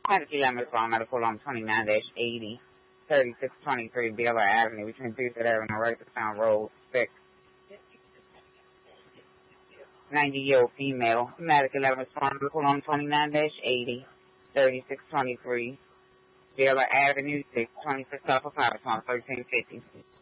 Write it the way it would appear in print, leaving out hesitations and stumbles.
Medical Amazon Medical on 29-80, 3623 Baylor Avenue between 3rd Avenue and Wrightstown Road, 6. 90-year-old female. Medical Amazon Medical on 29-80, 3623 Baylor Avenue, 6. 26 off of 5, 1350.